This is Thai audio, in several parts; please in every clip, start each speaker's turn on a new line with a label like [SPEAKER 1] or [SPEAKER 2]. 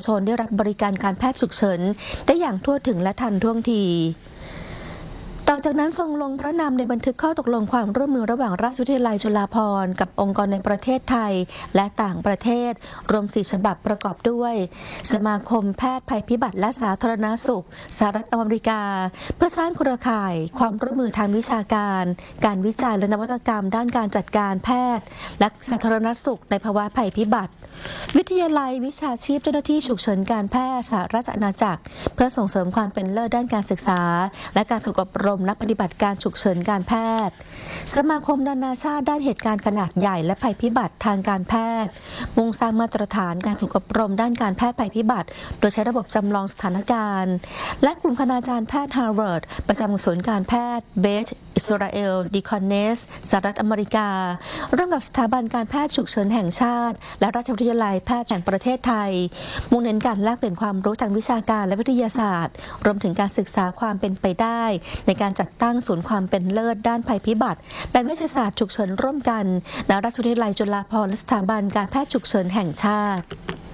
[SPEAKER 1] นได้รับบริการการแพทย์ฉุกเฉินได้อย่างทั่วถึงและทันท่วงทีต่อจากนั้นทรงลงพระนามในบันทึกข้อตกลงความร่วมมือระหว่างราชวิทยาลัยจุฬาภรณ์กับองค์กรในประเทศไทยและต่างประเทศรวม4ฉบับประกอบด้วยสมาคมแพทย์ภัยพิบัติและสาธารณสุขสหรัฐอเมริกาเพื่อสร้างเครือข่ายความร่วมมือทางวิชาการการวิจัยและนวัตกรรมด้านการจัดการแพทย์และสาธารณสุขในภาวะภัยพิบัติวิทยาลัยวิชาชีพเจ้าหน้าที่ฉุกเฉินการแพทย์สหราชอาณาจักรเพื่อส่งเสริมความเป็นเลิศด้านการศึกษาและการฝึกอบรมนักปฏิบัติการฉุกเฉินการแพทย์สมาคมนานาชาติด้านเหตุการณ์ขนาดใหญ่และภัยพิบัติทางการแพทย์มุ่งสร้างมาตรฐานการฝึกอบรมด้านการแพทย์ภัยพิบัติโดยใช้ระบบจำลองสถานการณ์และกลุ่มคณาจารย์แพทย์ฮาร์วาร์ดประจำศูนย์การแพทย์เบธอิสราเอลดิคอนเนสสหรัฐอเมริการ่วมกับสถาบันการแพทย์ฉุกเฉินแห่งชาติและราชวิทยาลัยแพทย์แห่งประเทศไทยมุ่งเน้นการแลกเปลี่ยนความรู้ทางวิชาการและวิทยาศาสตร์รวมถึงการศึกษาความเป็นไปได้ในการจัดตั้งศูนย์ความเป็นเลิศด้านภัยพิบัติและเวชศาสตร์ฉุกเฉินร่วมกันณราชวิทยาลัยจุฬาภรณ์และสถาบันการแพทย์ฉุกเฉินแห่งชาติ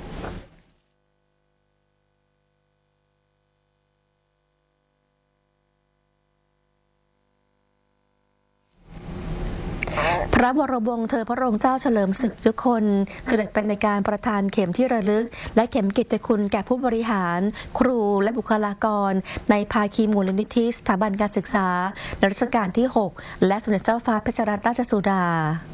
[SPEAKER 1] พระบรมวงศ์เธอพระองค์เจ้าเฉลิมศึกทุกคนเสด็จเป็นในการประทานเข็มที่ระลึกและเข็มกิตติคุณแก่ผู้บริหารครูและบุคลากรในภาคีมูลนิธิสถาบันการศึกษาในรัชกาลที่ 6และสมเด็จเจ้าฟ้าเพชรรัตนราชสุดา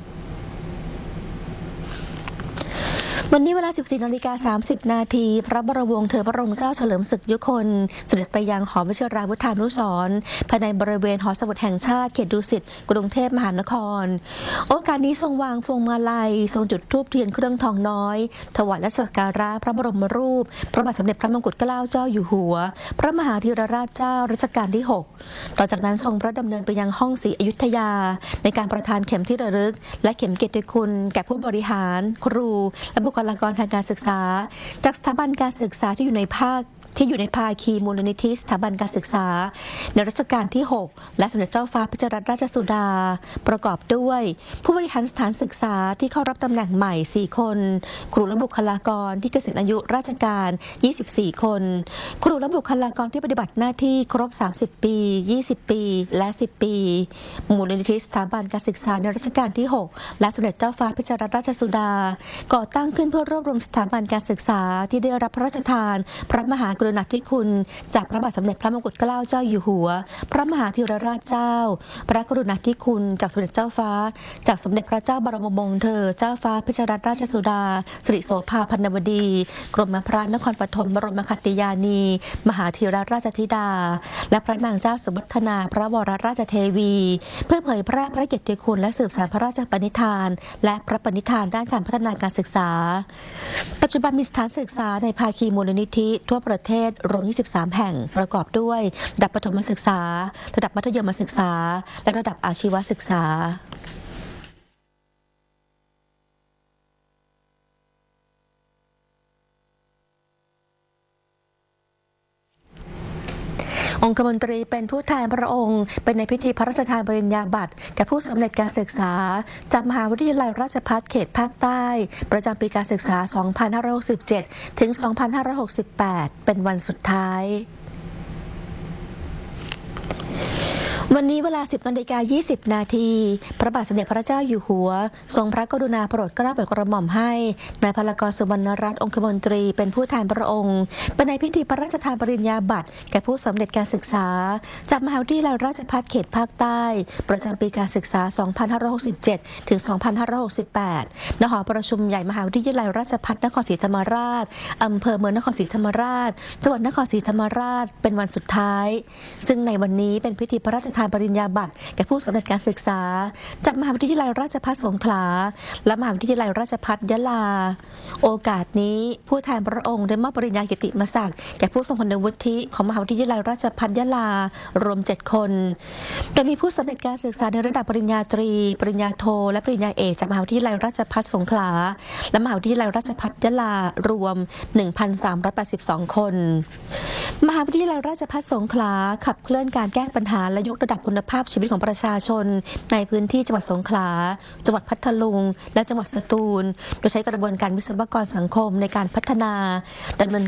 [SPEAKER 1] วันนี้เวลา 14:30 น.พระบรมวงศ์เธอพระองค์เจ้าเฉลิมศึกยุคนเสด็จไปยังหอวชิราวุธานุสรณ์ภายในบริเวณหอสมุดแห่งชาติเขตดุสิตกรุงเทพมหานครโอกาสนี้ทรงวางพวงมาลัยทรงจุดธูปเทียนเครื่องทองน้อยถวายและสักการะพระบรมรูปพระบาทสมเด็จพระมงกุฎเกล้าเจ้าอยู่หัวพระมหาธีรราชเจ้ารัชกาลที่ 6ต่อจากนั้นทรงพระดำเนินไปยังห้องศรีอยุธยาในการประทานเข็มที่ระลึกและเข็มเกียรติคุณแก่ผู้บริหารครูและบุคลากรทางการศึกษาจากสถาบันการศึกษาที่อยู่ในภาคีมูลนิธิสถาบันการศึกษาในรัชกาลที่ 6และสมเด็จเจ้าฟ้าเพชรรัตนราชสุดาประกอบด้วยผู้บริหารสถานศึกษาที่เข้ารับตำแหน่งใหม่4คนครูและบุคลากรที่เกษียณอายุราชการ24คนครูและบุคลากรที่ปฏิบัติหน้าที่ครบ30ปี20ปีและ10ปีมูลนิธิสถาบันการศึกษาในรัชกาลที่ 6และสมเด็จเจ้าฟ้าเพชรรัตนราชสุดาก่อตั้งขึ้นเพื่อรวบรวมสถาบันการศึกษาที่ได้รับพระราชทานพระมหากรุณาธิคุณจากพระบาทสมเด็จพระมงกุฎเกล้าเจ้าอยู่หัวพระมหาธีรราชเจ้าพระกรุณาธิคุณจากสมเด็จเจ้าฟ้าจากสมเด็จพระเจ้าบรมวงศ์เธอเจ้าฟ้าเพชรรัตนราชสุดาสิริโสภาพันนวดีกรมพระนครปฐมบรมคติยานีมหาธีรราชธิดาและพระนางเจ้าสุวัฒนาพระวรราชเทวีเพื่อเผยแพร่พระเกียรติคุณและสืบสานพระราชปณิธานและพระปณิธานด้านการพัฒนาการศึกษาปัจจุบันมีสถานศึกษาในภาคีมูลนิธิทั่วประเทศรวม23 แห่งประกอบด้วยระดับประถมศึกษาระดับมัธยมศึกษาและระดับอาชีวศึกษาองคมนตรีเป็นผู้แทนพระองค์เป็นในพิธีพระราชทานปริญญาบัตรแก่ผู้สำเร็จการศึกษาจากมหาวิทยาลัยราชภัฏเขตภาคใต้ประจำปีการศึกษา 2567 ถึง 2568 เป็นวันสุดท้ายวันนี้เวลา 10:20 น.พระบาทสมเด็จพระเจ้าอยู่หัวทรงพระกรุณาโปรดเกล้าโปรดกระหม่อมให้นายพลากร สุวรรณรัตน์องคมนตรีเป็นผู้แทนพระองค์เป็นในพิธีพระราชทานปริญญาบัตรแก่ผู้สำเร็จการศึกษาจากมหาวิทยาลัยราชภัฏเขตภาคใต้ประจำปีการศึกษา 2567 ถึง 2568 ณ หอประชุมใหญ่มหาวิทยาลัยราชภัฏนครศรีธรรมราชอำเภอเมืองนครศรีธรรมราชจังหวัดนครศรีธรรมราชเป็นวันสุดท้ายซึ่งในวันนี้เป็นพิธีพระราชทานปริญญาบัตรแก่ผู้สำเร็จการศึกษาจากมหาวิทยาลัยราชภัฏสงขลาและมหาวิทยาลัยราชภัฏยะลาโอกาสนี้ผู้แทนพระองค์ได้มอบปริญญากิตติมศักดิ์แก่ผู้ทรงคุณวุฒิของมหาวิทยาลัยราชภัฏยะลารวม7คนโดยมีผู้สำเร็จการศึกษาในระดับปริญญาตรีปริญญาโทและปริญญาเอกจากมหาวิทยาลัยราชภัฏสงขลาและมหาวิทยาลัยราชภัฏยะลารวม 1,382 คนมหาวิทยาลัยราชภัฏสงขลาขับเคลื่อนการแก้ปัญหาและยกระดับคุณภาพชีวิตของประชาชนในพื้นที่จังหวัดสงขลาจังหวัดพัทลุงและจังหวัดสตูลโดยใช้กระบวนการวิศวกรสังคมในการพัฒนาดำเนิน